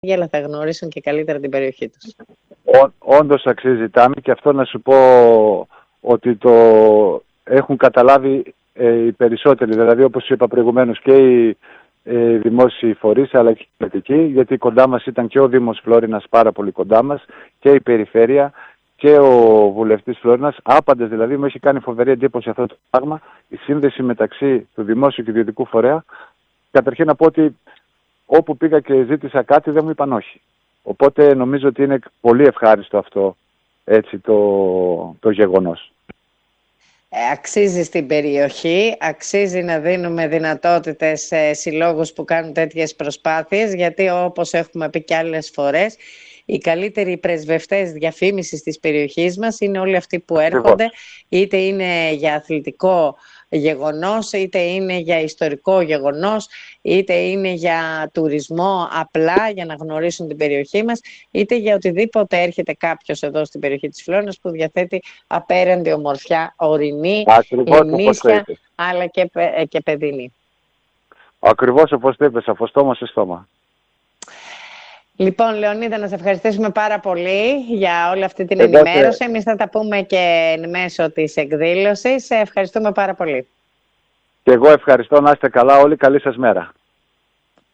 αλλά θα γνωρίσουν και καλύτερα την περιοχή τους. Όντως αξίζει, Τάμι, και αυτό να σου πω ότι το έχουν καταλάβει οι περισσότεροι, δηλαδή όπως είπα προηγουμένως και οι δημόσιοι φορείς αλλά και οι πολιτικοί, γιατί κοντά μας ήταν και ο Δήμος Φλόρινας πάρα πολύ κοντά μας και η περιφέρεια και ο βουλευτής Φλόρινας. Άπαντες δηλαδή, μου έχει κάνει φοβερή εντύπωση αυτό το πράγμα, η σύνδεση μεταξύ του δημόσιου και ιδιωτικού φορέα. Καταρχήν να πω ότι όπου πήγα και ζήτησα κάτι δεν μου είπαν όχι. Οπότε νομίζω ότι είναι πολύ ευχάριστο αυτό, έτσι, το γεγονός. Αξίζει στην περιοχή, αξίζει να δίνουμε δυνατότητες σε συλλόγους που κάνουν τέτοιες προσπάθειες, γιατί όπως έχουμε πει και άλλες φορές, οι καλύτεροι πρεσβευτές διαφήμισης της περιοχής μας είναι όλοι αυτοί που έρχονται, είτε είναι για αθλητικό γεγονός, είτε είναι για ιστορικό γεγονός, είτε είναι για τουρισμό απλά για να γνωρίσουν την περιοχή μας, είτε για οτιδήποτε έρχεται κάποιος εδώ στην περιοχή της Φλόρινας που διαθέτει απέραντη ομορφιά ορεινή, νήσια, αλλά και παιδινή. Ακριβώς όπως το είπες, από στόμα σε στόμα. Λοιπόν, Λεωνίδα, να σε ευχαριστήσουμε πάρα πολύ για όλη αυτή την ενημέρωση. Εμείς θα τα πούμε και μέσω της εκδήλωσης. Σε ευχαριστούμε πάρα πολύ. Και εγώ ευχαριστώ, να είστε καλά όλοι. Καλή σας μέρα.